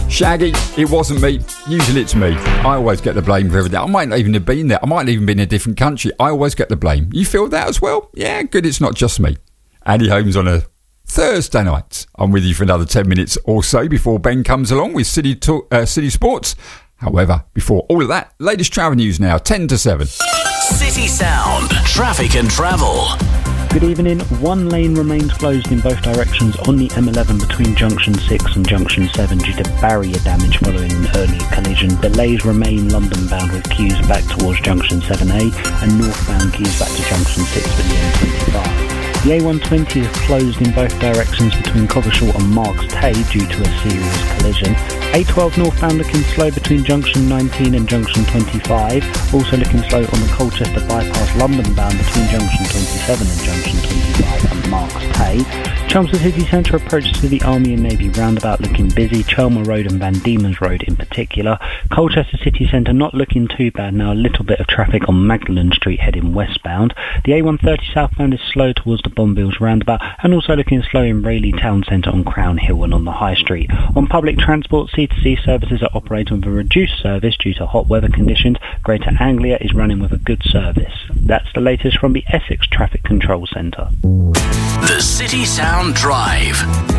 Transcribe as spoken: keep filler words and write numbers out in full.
Shaggy, it wasn't me. Usually it's me. I always get the blame for everything. I might not even have been there. I might not even been in a different country. I always get the blame. You feel that as well? Yeah, good, it's not just me. Andy Holmes on a Thursday night. I'm with you for another ten minutes or so before Ben comes along with City to- uh, City Sports. However, before all of that, latest travel news now, ten to seven. City Sound, traffic and travel. Good evening. One lane remains closed in both directions on the M eleven between Junction six and Junction seven due to barrier damage following an earlier collision. Delays remain London bound with queues back towards Junction seven A and northbound queues back to Junction six for the M twenty-five. The A one twenty is closed in both directions between Coggeshall and Marks Tay due to a serious collision. A twelve northbound looking slow between Junction nineteen and Junction twenty-five. Also looking slow on the Colchester bypass London bound between Junction twenty-seven and Junction twenty-five and Marks Tay. Chelmsford City Centre approach to the Army and Navy roundabout looking busy. Chelmer Road and Van Diemen's Road in particular. Colchester City Centre not looking too bad now. A little bit of traffic on Magdalen Street heading westbound. The A one thirty southbound is slow towards the Bonvilles roundabout and also looking slow in Rayleigh Town Centre on Crown Hill and on the High Street. On public transport, C two C services are operating with a reduced service due to hot weather conditions. Greater Anglia is running with a good service. That's the latest from the Essex Traffic Control Centre. The City Sound Drive.